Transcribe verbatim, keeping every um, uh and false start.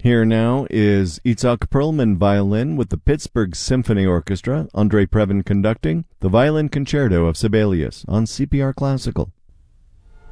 Here now is Itzhak Perlman violin with the Pittsburgh Symphony Orchestra, Andre Previn conducting, the Violin Concerto of Sibelius on C P R Classical.